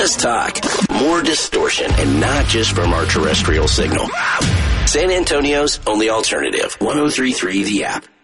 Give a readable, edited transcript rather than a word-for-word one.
less talk, more distortion, and not just from our terrestrial signal. San Antonio's only alternative, 103.3 The App.